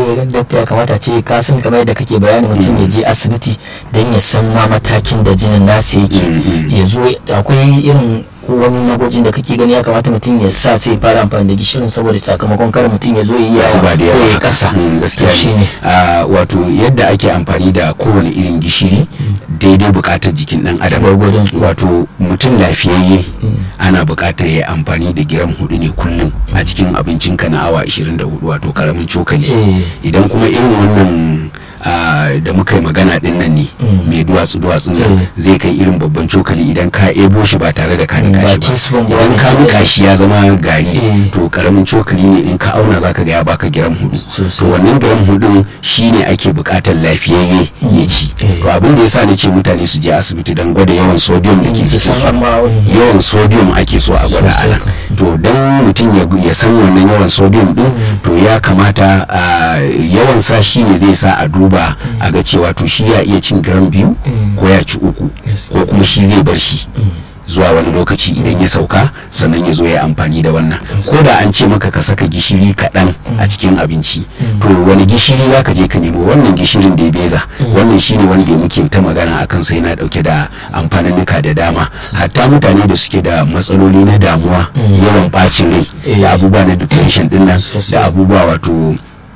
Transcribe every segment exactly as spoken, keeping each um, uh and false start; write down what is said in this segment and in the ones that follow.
dai dakta ya kamata ce ka san kamar yadda kake bayani mutum ya je asibiti don ya san ma matakin da jinin nasa yake ya zo akwai irin wani magwajin da kake gani ya kamata mutum ya sa sai fara amfani da gishirin saboda sakamakon kar mutum ya zo ya yi yawa ko ya kasa gaskiya ne wato yadda ake amfani da kowane irin gishiri daidai bukatar jikin dan adam wato mutum lafiyayye ana bukatar ya amfani da giram hudu ne kullum a cikin abincinka na awa ashirin da hudu wato karamin cokali idan kuma irin wannan Uh, da muka yi magana din nan ne mai duwatsu duwatsu nan zai kai irin babban cokali idan ka ebo shi ba tare da ka nika shi ba idan ka nika shi ya zama gari to karamin cokali ne in ka auna zaka ga ya baka giram hudu to wannan giram hudun shine ake bukatar lafiyayye ya ci to abin da yasa nace mutane su je asibiti dan gwada yawan sodium da ke cikin su yawan sodium ake so a gwada ana to dan mutum ya san wannan yawan sodium din to ya kamata uh, yawan sa shine zai sa a duba ba a ga cewa to shi ya iya cin gram biyu ko ya ci uku ko kuma shi zai bar shi zuwa wani lokaci idan ya sauka sannan ya zo ya amfani da wannan ko da an ce maka ka saka gishiri kaɗan a cikin abinci to wani gishiri za ka je ka nemo wannan gishirin da ya beza wannan shine wanda muke ta magana a kansa yana ɗauke da amfaninnika da dama hatta mutane da suke da matsaloli na damuwa yawan bacin rai da abubuwa na depression din nan da abubuwa wato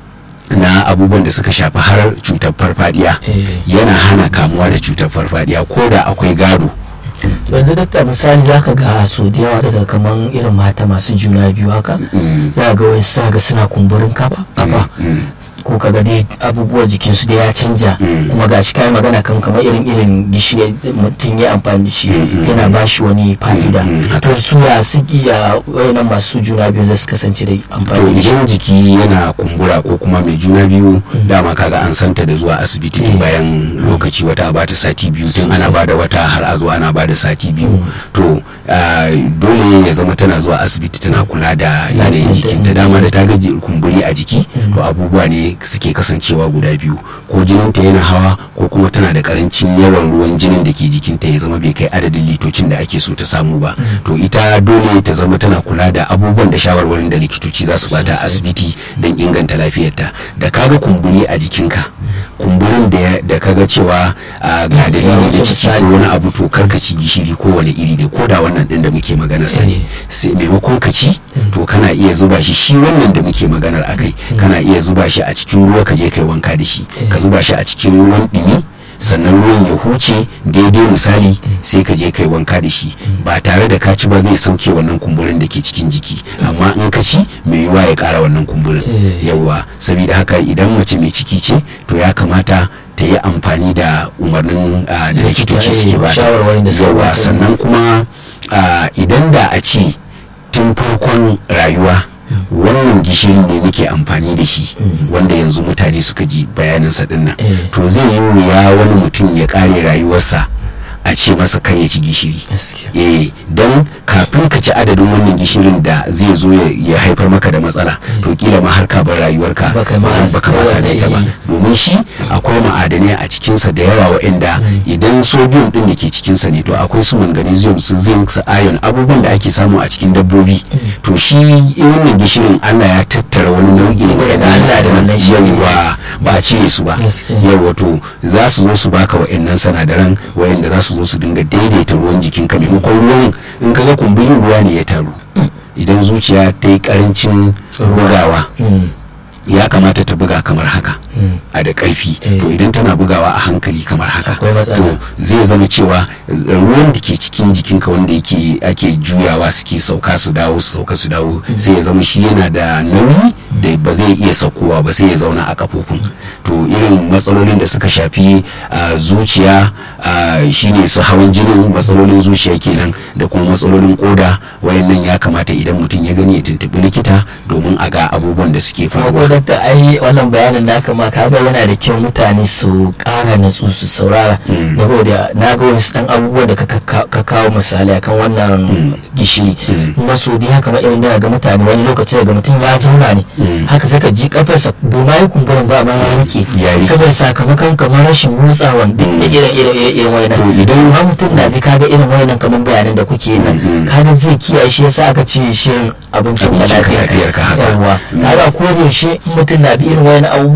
na abubuwan da suka shafi har cutar farfadiya yana hana kamuwa da cutar farfadiya ko da akwai gado. Yanzu dakta misali za ka ga so da yawa daga kaman irin mata masu juna biyu haka za ga wani sa ga suna kumburin kafa kafa ko kaga dai abubuwa jikinsu da ya canja kuma ga shi kai magana kan kamar irin irin gishiri mutum ya amfani da shi yana ba shi wani fa'ida to su ya suki ya wayannan masu juna biyu da su kasance da amfani to idan jiki yana kumbura ko kuma mai juna biyu dama kaga an santa da zuwa asibiti bayan lokaci wata ba ta sati biyu tun ana bada wata har a zo ana bada sati biyu to dole ya zama tana zuwa asibiti tana kula da yanayin jikinta dama da ta ga kumburi a jiki to abubuwa ne suke kasancewa guda biyu ko jininta yana hawa ko kuma tana da karancin yawan ruwan jinin da ke jikinta ya zama bai kai adadin litocin da ake so ta samu ba to ita dole ta zama tana kula da abubuwan da shawarwarin da likitoci za su bata asibiti don inganta lafiyarta da kaga kumburi a jikinka kumburin da da kaga cewa ga dalilin da ciki ko wani abu to karka ci gishiri ko wani iri ne ko da wannan din da muke magana sani sai maimakon ka ci to kana iya zuba shi shi wannan da muke maganar akai kana iya zuba shi a cikin ruwa ka je kai wanka da shi ka zuba shi a cikin ruwan dumi sannan ruwan ya huce daidai misali sai ka je kai wanka da shi ba tare da ka ci ba zai sauke wannan kumburin da ke cikin jiki amma in ka ci mai yiwa ya kara wannan kumburin yawa saboda haka idan mace mai ciki ce to ya kamata ta yi amfani da umarnin da likitoci suke ba yawa sannan kuma idan da a ce tun farkon rayuwa wannan gishirin ne muke amfani da shi wanda yanzu mutane suka ji bayaninsa dinnan to zai yi wuya wani mutum ya kare rayuwarsa a ce masa kar ya ci gishiri eh don kafin ka ci adadin wannan gishirin da zai zo ya haifar maka da matsala to kila ma har ka bar rayuwarka baka ma sane ta ba domin shi akwai ma'adanai a cikinsa da yawa waɗanda idan sodium din da ke cikinsa ne to akwai su magnesium su zinc su iron abubuwan da ake samu a cikin dabbobi to shi wannan gishirin Allah ya tattara wani nau'i ne da Allah da wannan yawa ba a cire su ba yawa to za su zo su baka waɗannan sanadaran waɗanda za su zo su dinga daidaita ruwan jikinka maimakon ruwan in ka ga kumburin ruwa ne ya taru idan zuciya ta yi karancin bugawa ya kamata ta buga kamar haka a da ƙarfi to idan tana bugawa a hankali kamar haka to zai zama cewa ruwan da ke cikin jikinka wanda yake ake juyawa suke sauka su dawo su sauka su dawo sai ya zama shi yana da nauyi da ba zai iya saukowa ba sai ya zauna a kafofin to irin matsalolin da suka shafi zuciya shine su hawan jinin matsalolin zuciya kenan da kuma matsalolin koda wayannan ya kamata idan mutum ya gani ya tuntubi likita domin a ga abubuwan da suke faruwa. Dakta ai wannan bayanin naka ma kaga yana da kyau mutane su ƙara natsu su saurara saboda na ga wasu dan abubuwa da ka kawo misali akan wannan gishiri maso da haka ma irin da ga mutane wani lokaci daga mutum ya zauna ne haka sai ka ji kafarsa ba yi kumburin ba ma ya rike saboda sakamakon kamar rashin motsawan duk da irin irin irin wayannan idan ma mutum na bi kaga irin wayannan kamar bayanan da kuke nan kaga zai kiyaye shi yasa aka ce shirin abincin da lafiyar ka yawa kaga ko da shi mutum na bi irin wayannan abubuwa